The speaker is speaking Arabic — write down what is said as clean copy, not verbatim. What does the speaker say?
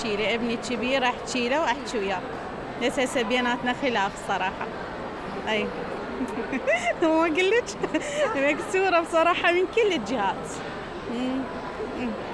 أحكي لي، ابني الكبير أحكي له وأحكي وياه، بس هسه بيناتنا خلاف صراحة. أي هو قلت مكسورة بصراحة من كل الجهات.